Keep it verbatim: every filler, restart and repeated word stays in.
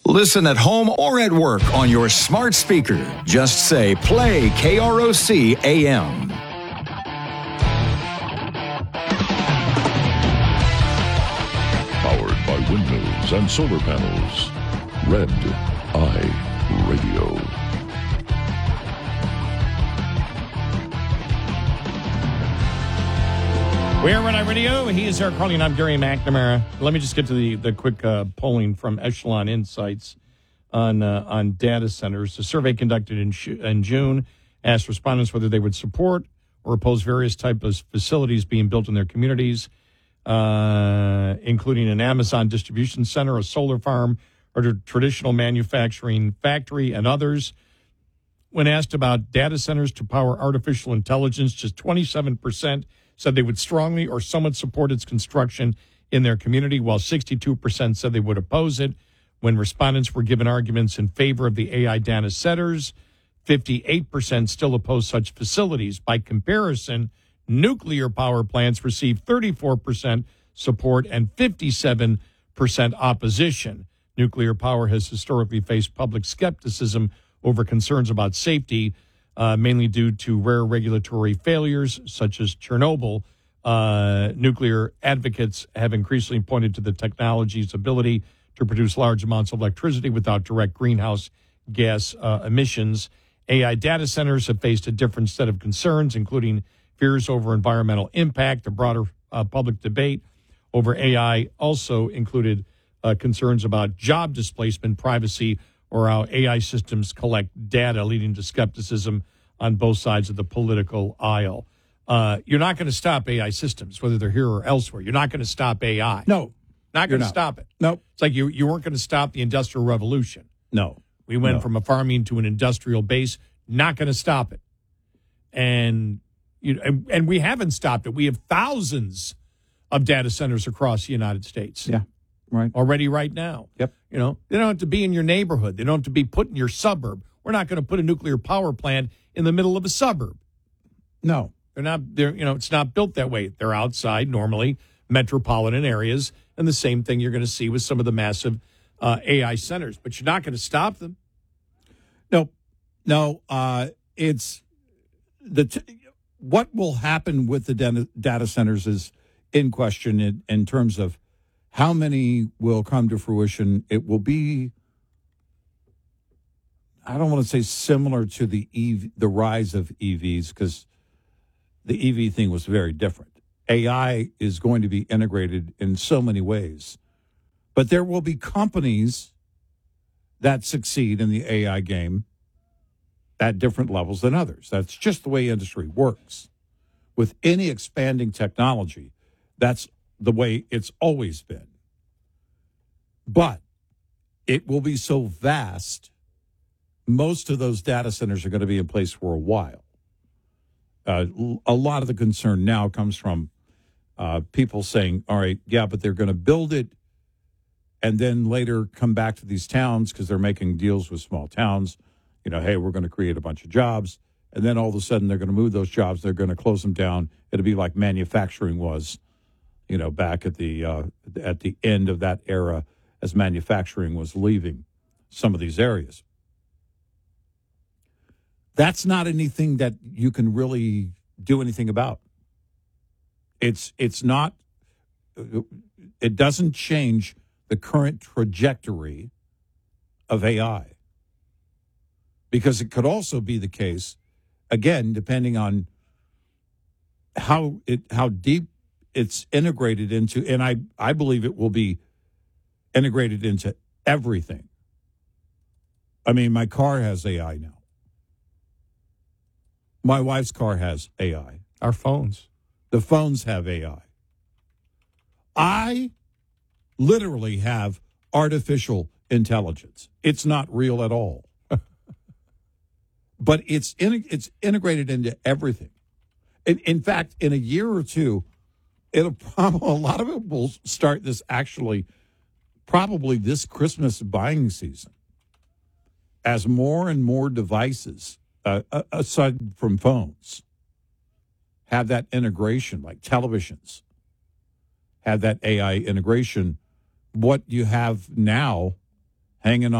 Listen at home or at work on your smart speaker. Just say, play K R O C A M. Powered by windmills and solar panels. Red Eye Radio. We're Red Eye Radio. He is our calling. I'm Gary McNamara. Let me just get to the, the quick uh, polling from Echelon Insights on uh, on data centers. The survey conducted in, sh- in June asked respondents whether they would support or oppose various types of facilities being built in their communities, uh, including an Amazon distribution center, a solar farm, or a traditional manufacturing factory, and others. When asked about data centers to power artificial intelligence, just twenty-seven percent said they would strongly or somewhat support its construction in their community, while sixty-two percent said they would oppose it. When respondents were given arguments in favor of the A I data centers, fifty-eight percent still oppose such facilities. By comparison, nuclear power plants receive thirty-four percent support and fifty-seven percent opposition. Nuclear power has historically faced public skepticism over concerns about safety, Uh, mainly due to rare regulatory failures such as Chernobyl. Uh, nuclear advocates have increasingly pointed to the technology's ability to produce large amounts of electricity without direct greenhouse gas uh, emissions. A I data centers have faced a different set of concerns, including fears over environmental impact. The broader uh, public debate over A I also included uh, concerns about job displacement, privacy, or how A I systems collect data, leading to skepticism on both sides of the political aisle. Uh, you're not going to stop A I systems, whether they're here or elsewhere. You're not going to stop A I. No. Not going to stop it. No. It's like you, you weren't going to stop the Industrial Revolution. No. We went No. from a farming to an industrial base. Not going to stop it. And, you know, and, and we haven't stopped it. We have thousands of data centers across the United States. Yeah. Right. Already right now. Yep. You know, they don't have to be in your neighborhood. They don't have to be put in your suburb. We're not going to put a nuclear power plant in the middle of a suburb. No. They're not, they're, you know, it's not built that way. They're outside, normally, metropolitan areas, and the same thing you're going to see with some of the massive uh, A I centers. But you're not going to stop them. No. No. Uh, it's the t- what will happen with the den- data centers is in question in, in terms of how many will come to fruition. It will be, I don't want to say similar to the E V, the rise of E Vs, because the E V thing was very different. A I is going to be integrated in so many ways. But there will be companies that succeed in the A I game at different levels than others. That's just the way industry works. With any expanding technology, that's the way it's always been. But it will be so vast, most of those data centers are going to be in place for a while. Uh, a lot of the concern now comes from uh, people saying, all right, yeah, but they're going to build it and then later come back to these towns because they're making deals with small towns. You know, hey, we're going to create a bunch of jobs. And then all of a sudden they're going to move those jobs. They're going to close them down. It'll be like manufacturing was, you know, back at the uh, at the end of that era as manufacturing was leaving some of these areas. That's not anything that you can really do anything about. It's it's not, it doesn't change the current trajectory of A I. Because it could also be the case, again, depending on how it how deep it's integrated into, and I, I believe it will be integrated into everything. I mean, my car has A I now. My wife's car has A I. Our phones. The phones have A I. I literally have artificial intelligence. It's not real at all. But it's in, it's integrated into everything. In, in fact, in a year or two, it'll probably, a lot of it will start this actually probably this Christmas buying season as more and more devices, uh, aside from phones, have that integration, like televisions, have that A I integration. What you have now hanging on